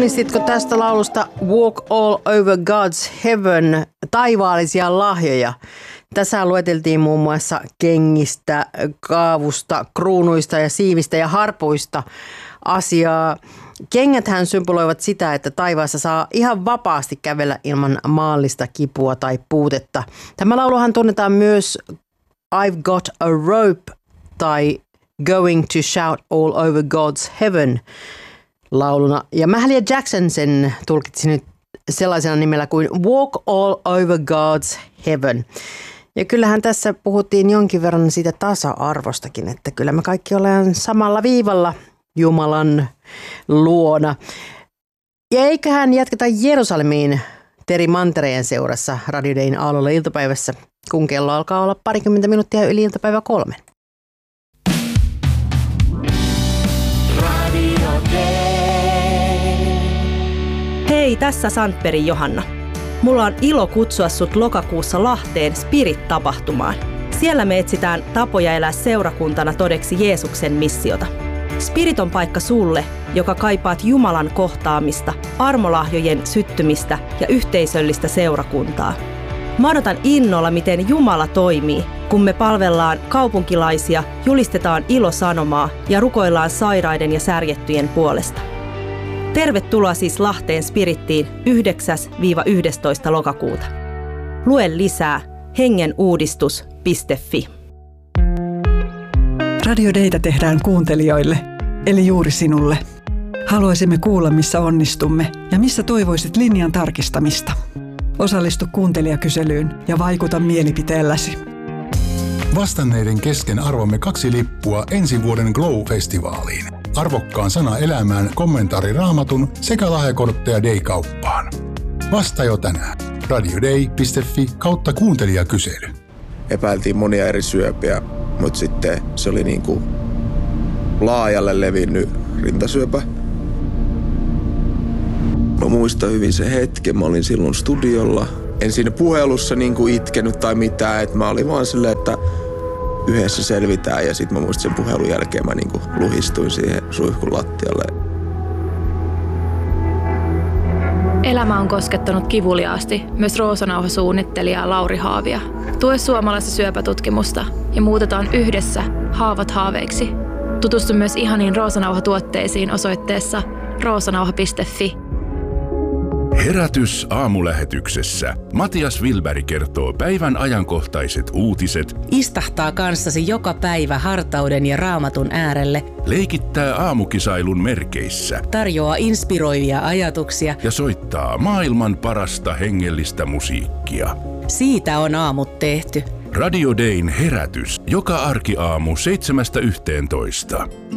Tunnistitko tästä laulusta Walk All Over God's Heaven, taivaallisia lahjoja? Tässä lueteltiin muun muassa kengistä, kaavusta, kruunuista ja siivistä ja harpuista asiaa. Kengäthän symboloivat sitä, että taivaassa saa ihan vapaasti kävellä ilman maallista kipua tai puutetta. Tämä lauluhan tunnetaan myös I've Got a Rope tai Going to Shout All Over God's Heaven lauluna. Ja Mahalia Jackson sen tulkitsi nyt sellaisena nimellä kuin Walk All Over God's Heaven. Ja kyllähän tässä puhuttiin jonkin verran siitä tasa-arvostakin, että kyllä me kaikki ollaan samalla viivalla Jumalan luona. Ja eiköhän jatketa Jerusalemiin Teri Mantereen seurassa Radio Dayn aallolla iltapäivässä, kun kello alkaa olla 20 minuuttia yli iltapäivä 3. Hei, tässä Sandbergin Johanna. Mulla on ilo kutsua sut lokakuussa Lahteen Spirit-tapahtumaan. Siellä me etsitään tapoja elää seurakuntana todeksi Jeesuksen missiota. Spirit on paikka sulle, joka kaipaat Jumalan kohtaamista, armolahjojen syttymistä ja yhteisöllistä seurakuntaa. Mä odotan innolla, miten Jumala toimii, kun me palvellaan kaupunkilaisia, julistetaan ilosanomaa ja rukoillaan sairaiden ja särjettyjen puolesta. Tervetuloa siis Lahteen Spirittiin 9-11. lokakuuta. Lue lisää hengenuudistus.fi. Radio Daytä tehdään kuuntelijoille, eli juuri sinulle. Haluaisimme kuulla, missä onnistumme ja missä toivoisit linjan tarkistamista. Osallistu kuuntelijakyselyyn ja vaikuta mielipiteelläsi. Vastanneiden kesken arvomme 2 lippua ensi vuoden Glow-festivaaliin. Arvokkaan sana elämään, kommentaari Raamatun sekä lahjakortteja Day-kauppaan. Vasta jo tänään. radioday.fi/kuuntelijakysely. Epäiltiin monia eri syöpiä, mutta sitten se oli niinku laajalle levinnyt rintasyöpä. Mä muistan hyvin sen hetken, mä olin silloin studiolla. En siinä puhelussa niinku itkenyt tai mitään, että mä olin vaan silleen, että yhdessä selvitään, ja sitten mä muistin sen puhelun jälkeen mä niinku luhistuin siihen suihkun lattialle. Elämä on koskettanut kivuliaasti myös Roosanauha-suunnittelija Lauri Haavia. Tue suomalaista syöpätutkimusta ja muutetaan yhdessä haavat haaveiksi. Tutustu myös ihaniin Roosanauha-tuotteisiin osoitteessa roosanauha.fi. Herätys aamulähetyksessä. Matias Wilberg kertoo päivän ajankohtaiset uutiset. Istahtaa kanssasi joka päivä hartauden ja Raamatun äärelle. Leikittää aamukisailun merkeissä. Tarjoaa inspiroivia ajatuksia. Ja soittaa maailman parasta hengellistä musiikkia. Siitä on aamut tehty. Radio Dayn herätys. Joka arkiaamu 7-11.